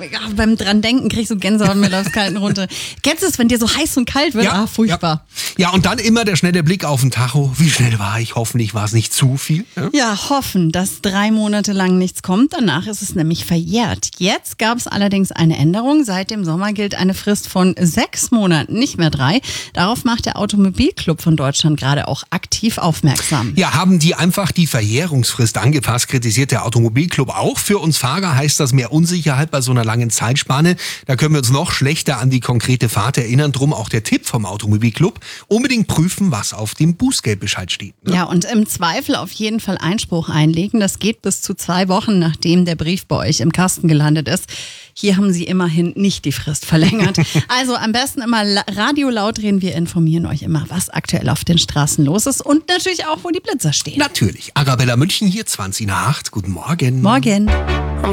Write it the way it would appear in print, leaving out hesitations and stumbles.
beim dran denken krieg ich so Gänsehaut, mir läuft kalten runter. Kennst du es, wenn dir so heiß und kalt wird? Ja, furchtbar. Ja, und dann immer der schnelle Blick auf den Tacho. Wie schnell war ich? Hoffentlich war es nicht zu viel. Ja, hoffen, dass 3 Monate lang nichts kommt. Danach ist es nämlich verjährt. Jetzt gab es allerdings eine Änderung. Seit dem Sommer gilt eine Frist von 6 Monaten, nicht mehr 3. Darauf macht der Automobilclub von Deutschland gerade auch aktiv aufmerksam. Ja, haben die einfach die Verjährungsfrist angepasst, kritisiert der Automobilclub auch. Für uns Fahrer heißt das mehr Unsicherheit bei so einer langen Zeitspanne. Da können wir uns noch schlechter an die konkrete Fahrt erinnern. Drum auch der Tipp vom Automobilclub. Unbedingt prüfen, was auf dem Bußgeldbescheid steht. Ne? Ja, und im Zweifel auf jeden Fall Einspruch einlegen. Das geht bis zu 2 Wochen, nachdem der Brief bei euch im Kasten gelandet ist. Hier haben sie immerhin nicht die Frist verlängert. Also am besten immer Radio laut reden. Wir informieren euch immer, was aktuell auf den Straßen los ist und natürlich auch, wo die Blitzer stehen. Natürlich. Arabella München hier, 7:20. Guten Morgen. Morgen.